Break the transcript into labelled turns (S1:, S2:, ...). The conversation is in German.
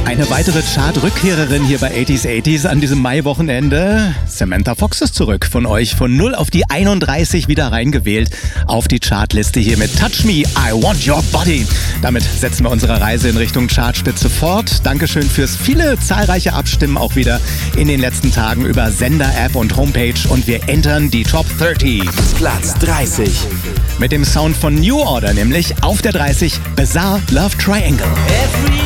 S1: Eine weitere Chart-Rückkehrerin hier bei 80s an diesem Mai-Wochenende. Samantha Fox ist zurück, von euch von 0 auf die 31 wieder reingewählt auf die Chartliste hier mit Touch Me, I Want Your Body. Damit setzen wir unsere Reise in Richtung Chartspitze fort. Dankeschön fürs viele zahlreiche Abstimmen auch wieder in den letzten Tagen über Sender, App und Homepage. Und wir entern die Top 30.
S2: Platz 30.
S1: Mit dem Sound von New Order, nämlich auf der 30 Bizarre Love Triangle.